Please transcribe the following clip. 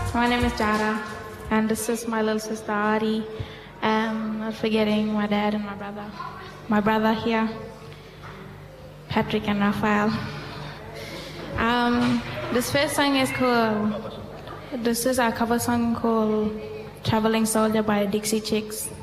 My name is Jara, and this is my little sister Ari. Not forgetting my dad and my brother. My brother here, Patrick and Raphael. This first song is called, this is our cover song called Traveling Soldier by Dixie Chicks.